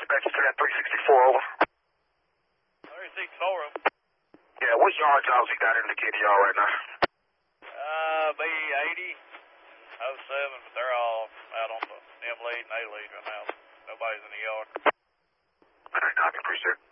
dispatch to that 364, over. 364. Yeah, what yard jobs you got indicated y'all right now? B80, 07, but they're all out on the M lead and A lead right now. Nobody's in the yard. All right, I can appreciate it.